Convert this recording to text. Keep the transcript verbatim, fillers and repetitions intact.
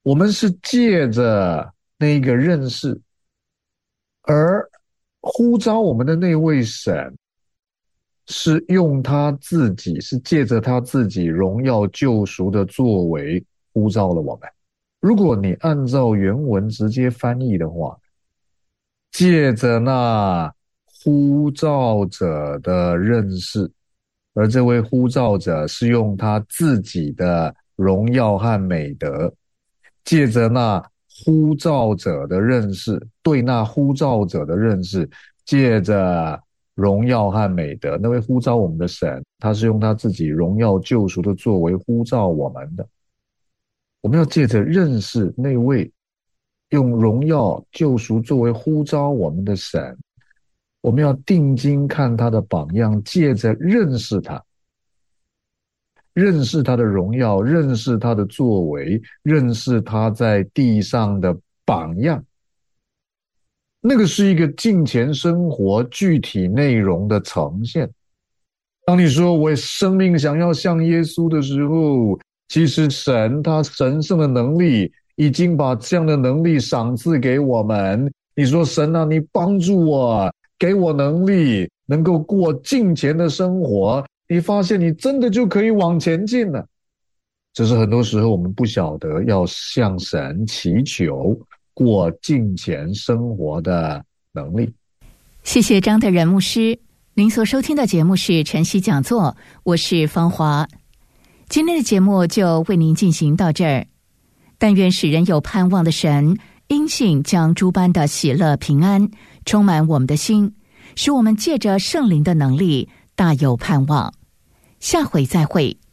我们是借着那个认识，而呼召我们的那位神是用他自己，是借着他自己荣耀救赎的作为呼召了我们。如果你按照原文直接翻译的话，借着那呼召者的认识，而这位呼召者是用他自己的荣耀和美德，借着那呼召者的认识，对那呼召者的认识，借着荣耀和美德，那位呼召我们的神，他是用他自己荣耀救赎的作为呼召我们的。我们要借着认识那位用荣耀救赎作为呼召我们的神，我们要定睛看他的榜样，借着认识他，认识他的荣耀，认识他的作为，认识他在地上的榜样。那个是一个敬虔生活具体内容的呈现。当你说我生命想要像耶稣的时候，其实神他神圣的能力已经把这样的能力赏赐给我们。你说神啊，你帮助我，给我能力能够过敬虔的生活，你发现你真的就可以往前进了。只是很多时候我们不晓得要向神祈求过敬虔生活的能力。 谢谢张德仁牧师。您所收听的节目是晨曦讲座，我是芳华。今天的节目就为您进行到这儿。但愿使人有盼望的神因信将诸般的喜乐平安充满我们的心，使我们借着圣灵的能力大有盼望。下回再会。